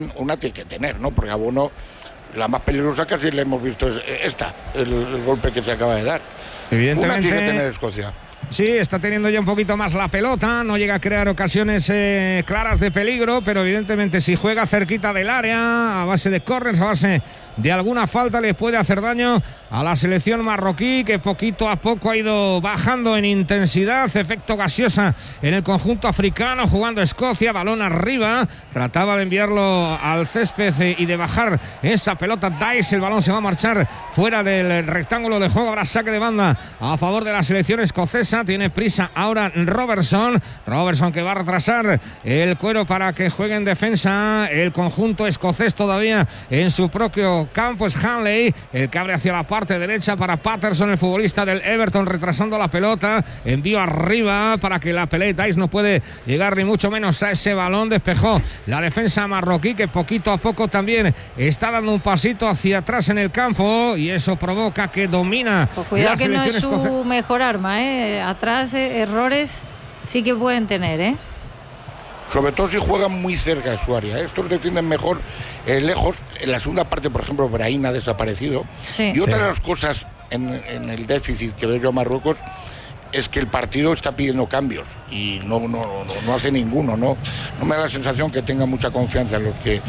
una tiene que tener, ¿no? Porque a Bono la más peligrosa casi le hemos visto es esta, el golpe que se acaba de dar. Evidentemente, una tiene que tener Escocia. Sí, está teniendo ya un poquito más la pelota, no llega a crear ocasiones claras de peligro, pero evidentemente si juega cerquita del área, a base de corners, a base de alguna falta, les puede hacer daño a la selección marroquí, que poquito a poco ha ido bajando en intensidad. Efecto gaseosa en el conjunto africano, jugando Escocia, balón arriba, trataba de enviarlo al césped y de bajar esa pelota Dice, el balón se va a marchar fuera del rectángulo de juego, habrá saque de banda a favor de la selección escocesa. Tiene prisa ahora Robertson que va a retrasar el cuero para que juegue en defensa el conjunto escocés todavía en su propio campo. Es Hanley el que abre hacia la parte derecha para Patterson, el futbolista del Everton, retrasando la pelota, envío arriba para que la pelea. Dice no puede llegar ni mucho menos a ese balón, despejó la defensa marroquí, que poquito a poco también está dando un pasito hacia atrás en el campo, y eso provoca que domina. Pues cuidado que no es su mejor arma, atrás errores sí que pueden tener, Sobre todo si juegan muy cerca de su área. Estos defienden mejor lejos. En la segunda parte, por ejemplo, Brahim ha desaparecido. Sí. Y otra de las cosas en el déficit que veo yo a Marruecos es que el partido está pidiendo cambios y no hace ninguno. No me da la sensación que tenga mucha confianza en los que...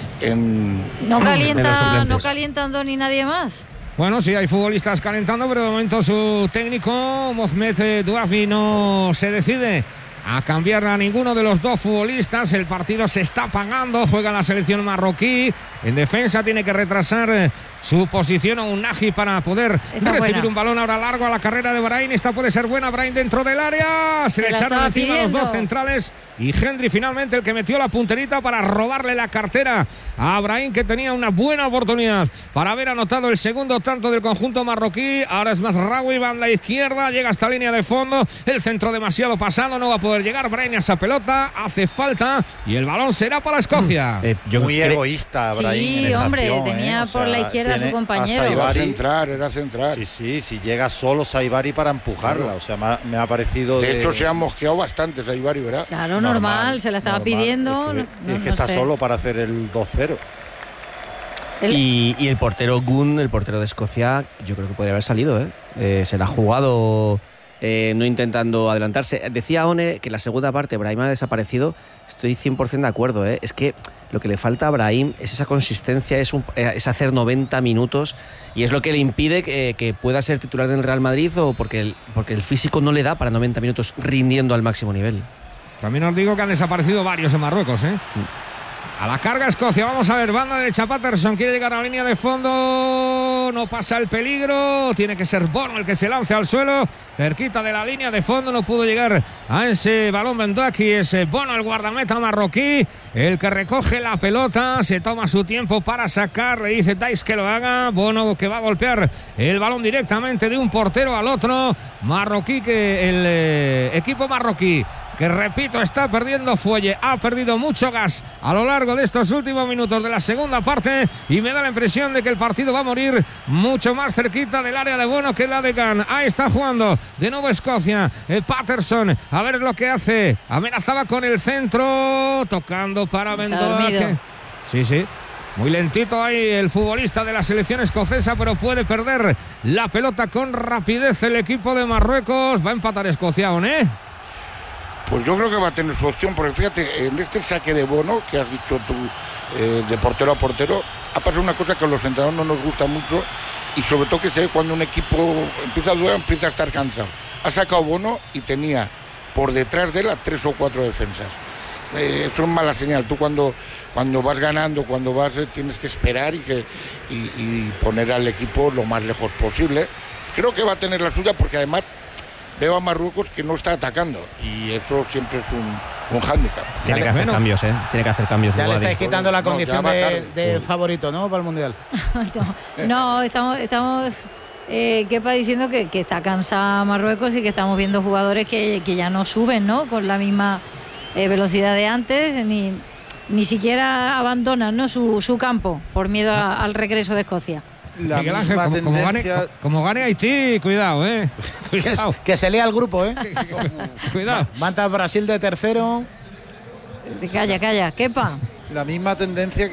No calienta Andoni nadie más. Bueno, sí, hay futbolistas calentando, pero de momento su técnico, Mohamed Douafi, no se decide a cambiar a ninguno de los dos futbolistas. El partido se está apagando, juega la selección marroquí. En defensa tiene que retrasar su posición a Unagi para poder recibir un balón ahora largo a la carrera de Brahim. Esta puede ser buena, Brahim dentro del área. Se le echaron encima los dos centrales y Hendry finalmente el que metió la punterita para robarle la cartera a Brahim, que tenía una buena oportunidad para haber anotado el segundo tanto del conjunto marroquí. Ahora es Mazraoui, banda izquierda, llega hasta línea de fondo, el centro demasiado pasado, no va a poder llegar Brahim a esa pelota, hace falta y el balón será para Escocia. Muy egoísta Brahim. Sí, hombre, tenía por la izquierda a su compañero. Era central. Sí, si llega solo Saibari para empujarla. O sea, me ha parecido... De hecho, se ha mosqueado bastante Saibari, ¿verdad? Claro, normal, se la estaba pidiendo. Es que está solo para hacer el 2-0. Y el portero Gunn, el portero de Escocia, yo creo que podría haber salido, se la ha jugado no intentando adelantarse. Decía One que en la segunda parte Brahim ha desaparecido. Estoy 100% de acuerdo, Es que lo que le falta a Brahim es esa consistencia, es hacer 90 minutos, y es lo que le impide que pueda ser titular del Real Madrid, o porque el físico no le da para 90 minutos rindiendo al máximo nivel. También os digo que han desaparecido varios en Marruecos, A la carga Escocia, vamos a ver, banda derecha Patterson, quiere llegar a la línea de fondo, no pasa el peligro, tiene que ser Bono el que se lance al suelo, cerquita de la línea de fondo, no pudo llegar a ese balón Bendouaki, es Bono el guardameta marroquí, el que recoge la pelota, se toma su tiempo para sacar, le dice Dice que lo haga, Bono que va a golpear el balón directamente de un portero al otro, marroquí, que el equipo marroquí, que repito, está perdiendo fuelle, ha perdido mucho gas a lo largo de estos últimos minutos de la segunda parte, y me da la impresión de que el partido va a morir mucho más cerquita del área de Bono que la de Gunn. Ahí está jugando de nuevo Escocia, Patterson, a ver lo que hace, amenazaba con el centro, tocando para Bendouaki. Sí, muy lentito ahí el futbolista de la selección escocesa, pero puede perder la pelota con rapidez el equipo de Marruecos. Va a empatar Escocia, Pues yo creo que va a tener su opción, porque fíjate, en este saque de Bono, que has dicho tú, de portero a portero, ha pasado una cosa que a los entrenadores no nos gusta mucho, y sobre todo que se ve cuando un equipo empieza a dudar, empieza a estar cansado. Ha sacado Bono y tenía por detrás de él a 3 o 4 defensas. Eso es mala señal. Tú cuando vas ganando, tienes que esperar y poner al equipo lo más lejos posible. Creo que va a tener la suya, porque además veo a Marruecos que no está atacando, y eso siempre es un hándicap. Tiene que hacer cambios, Tiene que hacer cambios. Ya le estáis quitando la condición de favorito, ¿no? Para el Mundial. No, estamos Kepa diciendo que está cansada Marruecos y que estamos viendo jugadores que ya no suben, ¿no? Con la misma velocidad de antes, ni siquiera abandonan, ¿no? su campo por miedo al regreso de Escocia. La misma tendencia... Como gane Haití, cuidado, cuidado. Que se lea el grupo, Cuidado. Manta Brasil de tercero. Calla, Kepa. La misma tendencia